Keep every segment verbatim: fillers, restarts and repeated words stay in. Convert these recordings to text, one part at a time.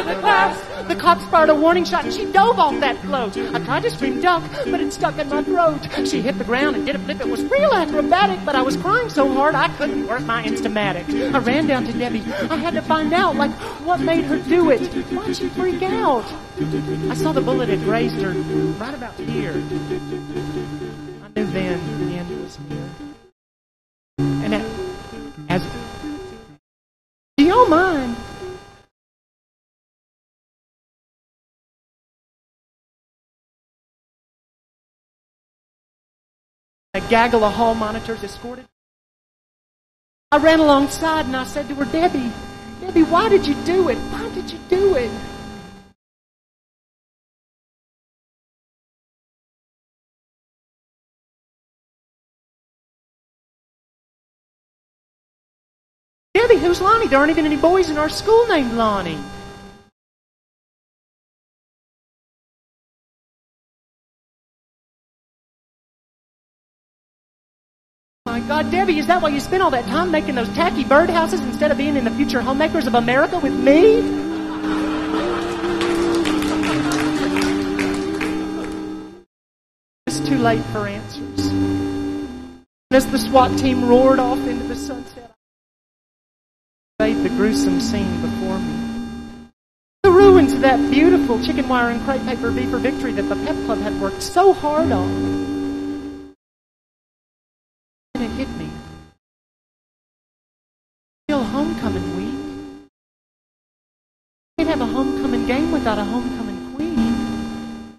of the class. The cops fired a warning shot and she dove off that float. I tried to scream duck, but it stuck in my throat. She hit the ground and did a flip. It was real acrobatic, but I was crying so hard I couldn't work my Instamatic. I ran down to Debbie. I had to find out, like, what made her do it. Why'd she freak out? I saw the bullet had grazed her right about here. I knew then the end was near. And as... Do y'all mind? A gaggle of hall monitors escorted. I ran alongside and I said to her, Debbie, Debbie, why did you do it? Why did you do it? Debbie, who's Lonnie? There aren't even any boys in our school named Lonnie. My God, Debbie, is that why you spent all that time making those tacky birdhouses instead of being in the future homemakers of America with me? It's too late for answers. As the SWAT team roared off into the sunset, I made the gruesome scene before me. The ruins of that beautiful chicken wire and crepe paper V for Victory that the Pep Club had worked so hard on. And it hit me. Still homecoming week. Can't have a homecoming game without a homecoming queen.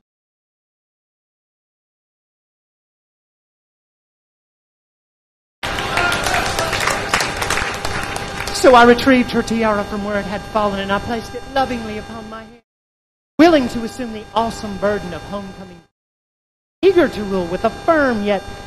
So I retrieved her tiara from where it had fallen and I placed it lovingly upon my head, willing to assume the awesome burden of homecoming, eager to rule with a firm yet